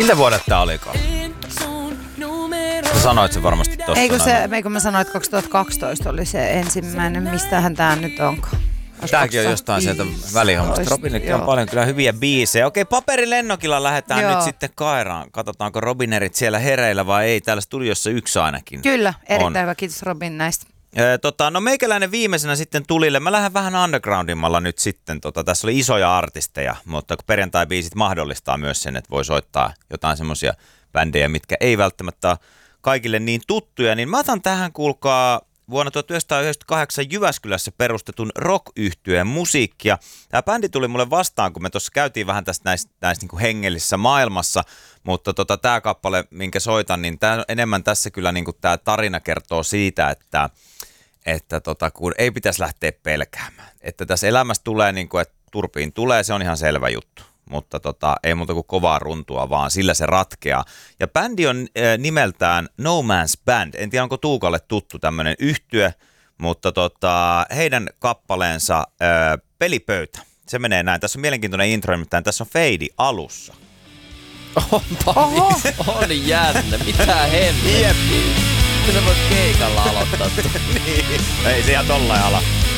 Miltä vuodet tää olikaan? Sä sanoit sen varmasti tossa. Eikö mä sanoin, että 2012 oli se ensimmäinen. Mistähän tää nyt onkaan? Tääkin on jostain sieltä välihommasta. Robinilla on paljon kyllä hyviä biisejä. Okei, paperilennokilla lähdetään nyt sitten Kairaan. Katsotaanko Robinerit siellä hereillä vai ei. Täällä studiossa yksi ainakin. Kyllä, erittäin hyvä. Kiitos Robin näistä. No meikäläinen viimeisenä sitten tulille. Mä lähden vähän undergroundimmalla nyt sitten. Tässä oli isoja artisteja, mutta kun perjantai-biisit mahdollistaa myös sen, että voi soittaa jotain semmoisia bändejä, mitkä ei välttämättä ole kaikille niin tuttuja, niin mä otan tähän, kuulkaa, vuonna 1998 Jyväskylässä perustetun rock-yhtyeen musiikkia. Tämä bändi tuli mulle vastaan, kun me tuossa käytiin vähän tästä näissä niin kuin hengellisessä maailmassa, mutta tämä kappale, minkä soitan, niin tää, enemmän tässä kyllä niin kuin tämä tarina kertoo siitä, että kun ei pitäisi lähteä pelkäämään. Että tässä elämässä tulee, niin kuin, että turpiin tulee, se on ihan selvä juttu. Mutta ei muuta kuin kovaa runtua, vaan sillä se ratkeaa. Ja bändi on nimeltään No Man's Band. En tiedä, onko Tuukalle tuttu tämmöinen yhtye, mutta heidän kappaleensa Pelipöytä. Se menee näin. Tässä on mielenkiintoinen intro, nimittäin tässä on feidi alussa. On jännä. Mitä hemmettiä? Kyllä sä voit keikalla aloittaa. Niin. Ei se ihan tollain ala.